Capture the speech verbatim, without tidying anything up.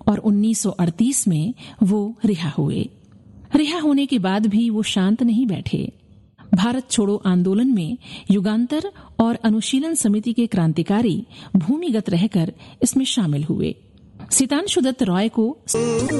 और उन्नीस सौ अड़तीस में वो रिहा हुए। रिहा होने के बाद भी वो शांत नहीं बैठे। भारत छोड़ो आंदोलन में युगांतर और अनुशीलन समिति के क्रांतिकारी भूमिगत रहकर इसमें शामिल हुए। सितांशु दत्त रॉय को